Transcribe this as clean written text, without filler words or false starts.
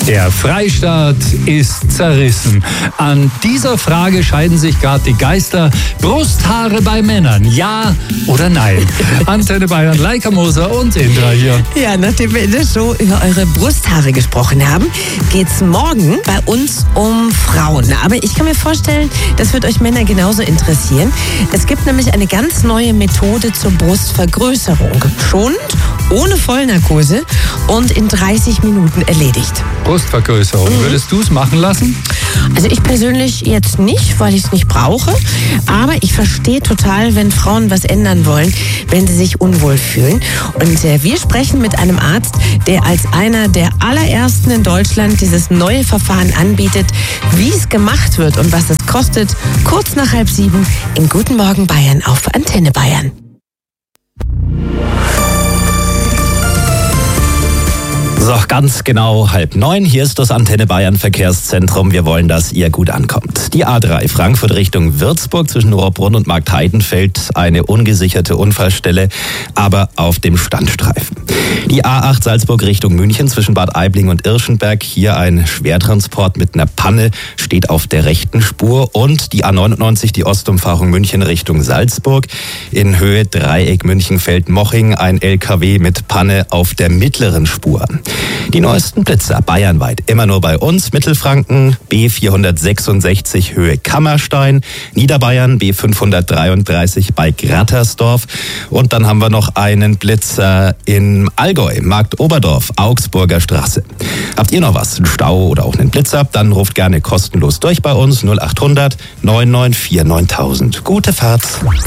Der Freistaat ist zerrissen. An dieser Frage scheiden sich gerade die Geister. Brusthaare bei Männern, ja oder nein? Antenne Bayern, Leica Moser und Indra hier. Ja, nachdem wir in der Show über eure Brusthaare gesprochen haben, geht's morgen bei uns um Frauen. Aber ich kann mir vorstellen, das wird euch Männer genauso interessieren. Es gibt nämlich eine ganz neue Methode zur Brustvergrößerung. Schonend, ohne Vollnarkose und in 30 Minuten erledigt. Brustvergrößerung, würdest du es machen lassen? Also ich persönlich jetzt nicht, weil ich es nicht brauche. Aber ich verstehe total, wenn Frauen was ändern wollen, wenn sie sich unwohl fühlen. Und wir sprechen mit einem Arzt, der als einer der allerersten in Deutschland dieses neue Verfahren anbietet. Wie es gemacht wird und was es kostet, kurz nach 6:30 in Guten Morgen Bayern auf Antenne Bayern. So, ganz genau 8:30. Hier ist das Antenne Bayern Verkehrszentrum. Wir wollen, dass ihr gut ankommt. Die A3 Frankfurt Richtung Würzburg zwischen Rohrbrunn und Marktheidenfeld. Eine ungesicherte Unfallstelle, aber auf dem Standstreifen. Die A8 Salzburg Richtung München zwischen Bad Aibling und Irschenberg. Hier ein Schwertransport mit einer Panne, steht auf der rechten Spur. Und die A99, die Ostumfahrung München Richtung Salzburg. In Höhe Dreieck Münchenfeld-Moching. Ein LKW mit Panne auf der mittleren Spur. Die neuesten Blitzer bayernweit immer nur bei uns. Mittelfranken B466 Höhe Kammerstein, Niederbayern B533 bei Grattersdorf und dann haben wir noch einen Blitzer in Allgäu, Markt Oberdorf, Augsburger Straße. Habt ihr noch was, einen Stau oder auch einen Blitzer? Dann ruft gerne kostenlos durch bei uns 0800 994 9000. Gute Fahrt.